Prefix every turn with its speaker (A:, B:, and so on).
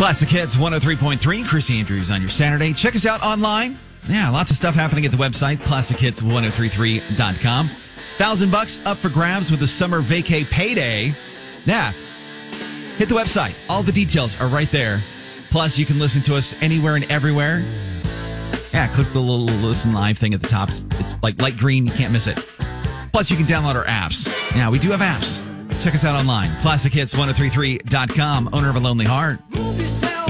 A: Classic Hits 103.3. Chris Andrews on your Saturday. Check us out online. Yeah, lots of stuff happening at the website, classichits1033.com. $1,000 up for grabs with the summer vacay payday. Yeah. Hit the website. All the details are right there. Plus, you can listen to us anywhere and everywhere. Yeah, click the little listen live thing at the top. It's like light green. You can't miss it. Plus, you can download our apps. Yeah, we do have apps. Check us out online. ClassicHits1033.com. Owner of a Lonely Heart.